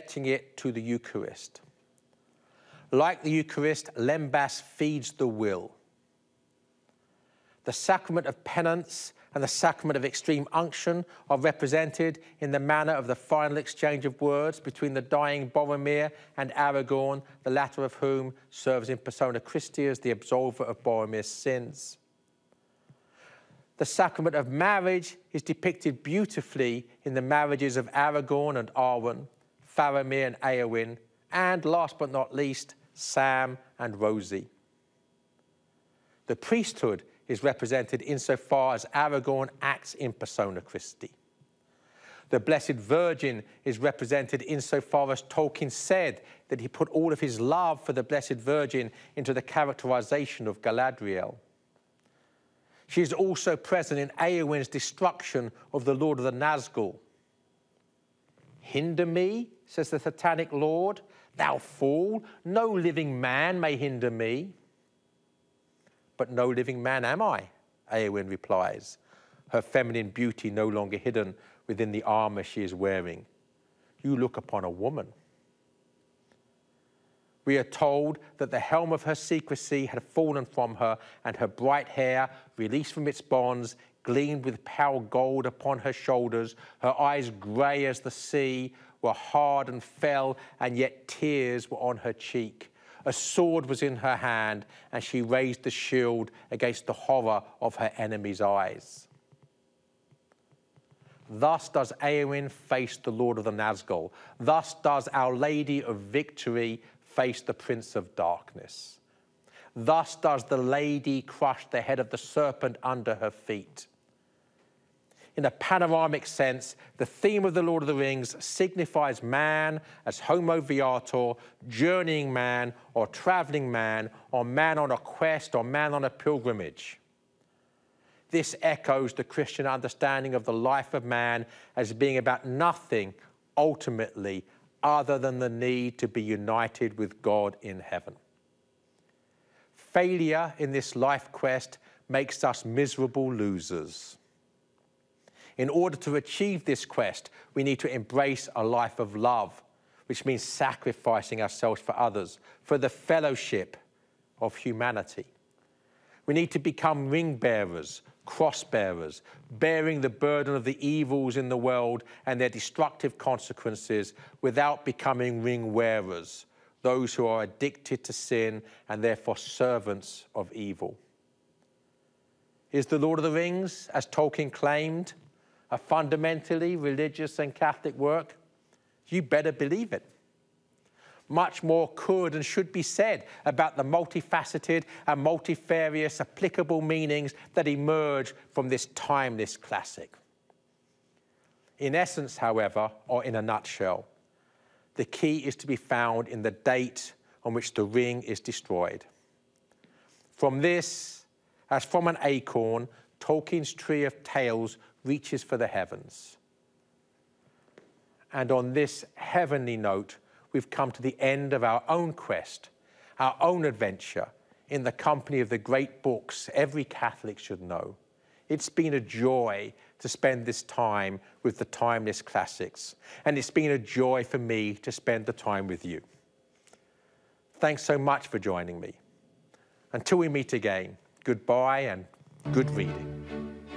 connecting it to the Eucharist. Like the Eucharist, lembas feeds the will. The sacrament of penance and the sacrament of extreme unction are represented in the manner of the final exchange of words between the dying Boromir and Aragorn, the latter of whom serves in persona Christi as the absolver of Boromir's sins. The sacrament of marriage is depicted beautifully in the marriages of Aragorn and Arwen, Faramir and Éowyn, and last but not least, Sam and Rosie. The priesthood is represented insofar as Aragorn acts in persona Christi. The Blessed Virgin is represented insofar as Tolkien said that he put all of his love for the Blessed Virgin into the characterization of Galadriel. She is also present in Éowyn's destruction of the Lord of the Nazgul. "Hinder me," says the satanic lord, "thou fool, no living man may hinder me." "But no living man am I," Éowyn replies, her feminine beauty no longer hidden within the armor she is wearing. "You look upon a woman." We are told that the helm of her secrecy had fallen from her, and her bright hair, released from its bonds, gleamed with pale gold upon her shoulders. Her eyes, grey as the sea, were hard and fell, and yet tears were on her cheek. A sword was in her hand, and she raised the shield against the horror of her enemy's eyes. Thus does Éowyn face the Lord of the Nazgul. Thus does Our Lady of Victory face the Prince of Darkness. Thus does the Lady crush the head of the serpent under her feet. In a panoramic sense, the theme of the Lord of the Rings signifies man as homo viator, journeying man or traveling man, or man on a quest or man on a pilgrimage. This echoes the Christian understanding of the life of man as being about nothing ultimately other than the need to be united with God in heaven. Failure in this life quest makes us miserable losers. In order to achieve this quest, we need to embrace a life of love, which means sacrificing ourselves for others, for the fellowship of humanity. We need to become ring bearers, cross bearers, bearing the burden of the evils in the world and their destructive consequences without becoming ring wearers, those who are addicted to sin and therefore servants of evil. Is The Lord of the Rings, as Tolkien claimed, a fundamentally religious and Catholic work? You better believe it. Much more could and should be said about the multifaceted and multifarious applicable meanings that emerge from this timeless classic. In essence, however, or in a nutshell, the key is to be found in the date on which the ring is destroyed. From this, as from an acorn, Tolkien's tree of tales reaches for the heavens. And on this heavenly note, we've come to the end of our own quest, our own adventure in the company of the great books every Catholic should know. It's been a joy to spend this time with the timeless classics, and it's been a joy for me to spend the time with you. Thanks so much for joining me. Until we meet again, goodbye and good reading.